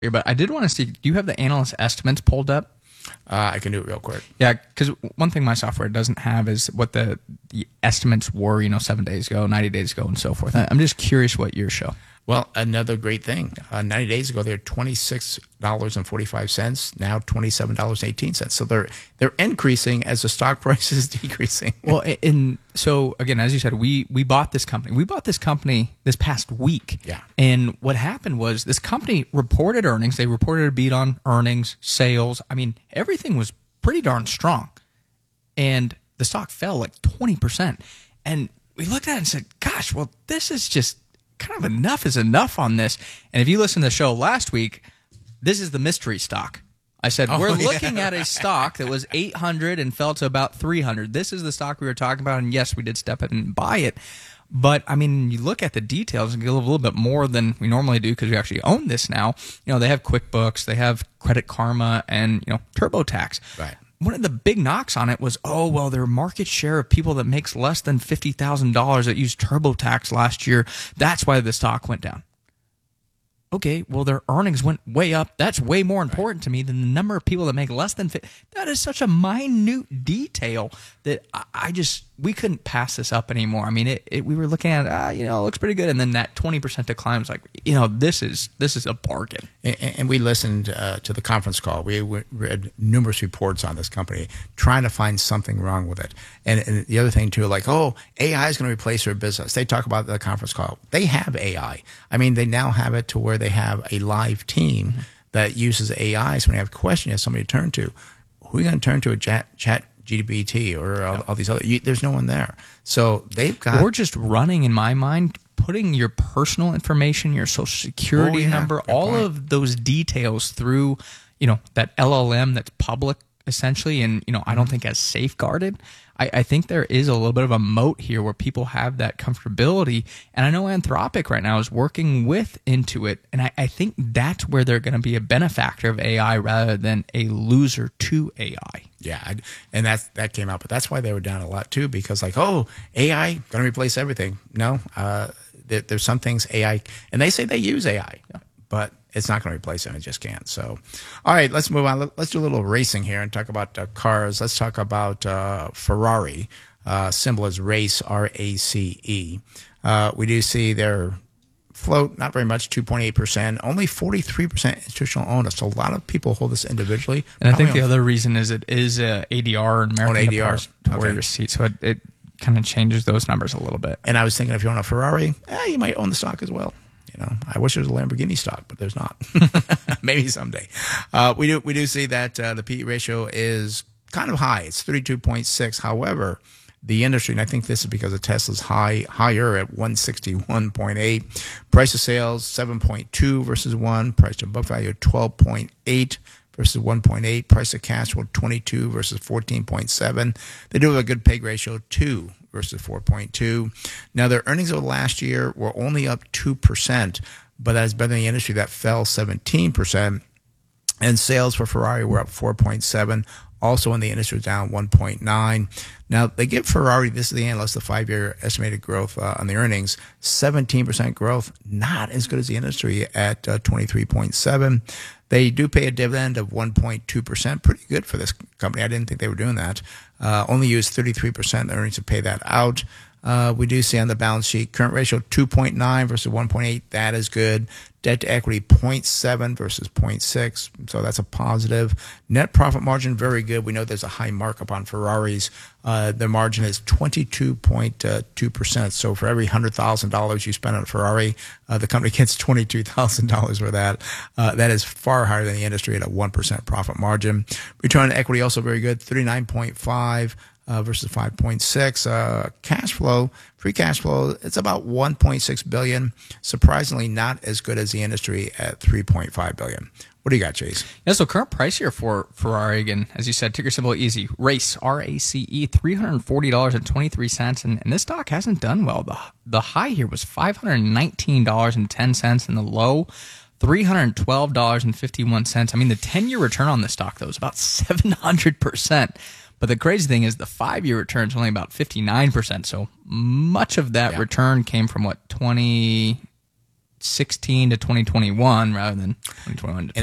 But I did want to see, do you have the analyst estimates pulled up? I can do it real quick. Yeah, because one thing my software doesn't have is what the estimates were, 7 days ago, 90 days ago, and so forth. I'm just curious what yours show. Well, another great thing. 90 days ago, they were $26.45. Now $27.18. So they're increasing as the stock price is decreasing. Well, so again, as you said, we bought this company. We bought this company this past week. Yeah. And what happened was this company reported earnings. They reported a beat on earnings, sales. I mean, everything was pretty darn strong. And the stock fell like 20%. And we looked at it and said, gosh, well, this is just kind of enough is enough on this. And if you listen to the show last week, this is the mystery stock. I said, we're looking at a stock that was 800 and fell to about 300. This is the stock we were talking about. And yes, we did step in and buy it. But I mean, you look at the details and get a little bit more than we normally do because we actually own this now. They have QuickBooks, they have Credit Karma, and TurboTax. Right. One of the big knocks on it was, their market share of people that makes less than $50,000 that used TurboTax last year, that's why the stock went down. Okay, well, their earnings went way up. That's way more important to me than the number of people that make less than 50. That is such a minute detail that we couldn't pass this up anymore. I mean, we were looking at, it looks pretty good. And then that 20% decline was like, this is a bargain. And we listened to the conference call. We read numerous reports on this company trying to find something wrong with it. And the other thing, too, like, AI is going to replace their business. They talk about the conference call. They have AI. I mean, they now have it to where they have a live team that uses AI. So when you have a question, you have somebody to turn to. Who are you going to turn to? A chat GPT or all these other? There's no one there. So they've got. Or just running, in my mind, putting your personal information, your social security number, all of those details through, that LLM that's public essentially, and I don't think as safeguarded. I think there is a little bit of a moat here where people have that comfortability, and I know Anthropic right now is working with Intuit, and I think that's where they're going to be a benefactor of AI rather than a loser to AI. Yeah, and that came out, but that's why they were down a lot too, because AI going to replace everything. No, there's some things AI, and they say they use AI, but it's not going to replace them. It just can't. So, all right, let's move on. Let's do a little racing here and talk about cars. Let's talk about Ferrari. Symbol is RACE, RACE. We do see their float, not very much, 2.8%. Only 43% institutional owners. So a lot of people hold this individually. And I think the other reason is it is ADR and American ADR. Depository Receipt. So it kind of changes those numbers a little bit. And I was thinking if you own a Ferrari, you might own the stock as well. I wish there was a Lamborghini stock, but there's not. Maybe someday. We do see that the PE ratio is kind of high. It's 32.6. However, the industry, and I think this is because of Tesla's higher at 161.8. Price of sales 7.2 versus 1. Price to book value 12.8 versus 1.8. Price of cash flow 22 versus 14.7. They do have a good PEG ratio 2 versus 4.2. Now, their earnings over the last year were only up 2%, but that's better than the industry that fell 17%. And sales for Ferrari were up 4.7%. Also in the industry was down 1.9%. Now, they give Ferrari, this is the analyst, the 5-year estimated growth on the earnings, 17% growth, not as good as the industry at 23.7%. They do pay a dividend of 1.2%, pretty good for this company. I didn't think they were doing that. Only use 33% of the earnings to pay that out. We do see on the balance sheet, current ratio 2.9 versus 1.8. That is good. Debt to equity 0.7 versus 0.6. So that's a positive. Net profit margin, very good. We know there's a high markup on Ferraris. The margin is 22.2%. So for every $100,000 you spend on a Ferrari, the company gets $22,000 for that. That is far higher than the industry at a 1% profit margin. Return on equity also very good, 39.5. Versus 5.6. Cash flow, free cash flow, it's about $1.6 billion. Surprisingly, not as good as the industry at $3.5 billion. What do you got, Chase? Yeah, so current price here for Ferrari, again, as you said, ticker symbol easy. RACE, RACE, $340.23. And this stock hasn't done well. The high here was $519.10, and the low $312.51. I mean, the 10-year return on this stock, though, is about 700%. But the crazy thing is the 5-year return is only about 59%. So much of that return came from 20 2016 to 2021 rather than 2021 to